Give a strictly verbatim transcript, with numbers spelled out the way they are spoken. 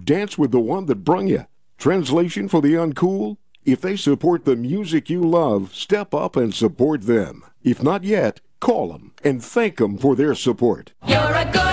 Dance with the one that brung you. Translation for the uncool? If they support the music you love, step up and support them. If not yet, call them and thank them for their support. You're a good